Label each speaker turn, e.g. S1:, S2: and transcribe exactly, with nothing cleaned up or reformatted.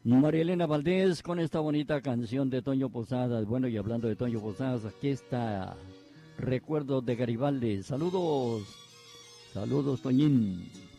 S1: María Elena Valdés con esta bonita canción de Toño Posadas. Bueno, y hablando de Toño Posadas, aquí está Recuerdos de Garibaldi. Saludos, saludos, Toñín.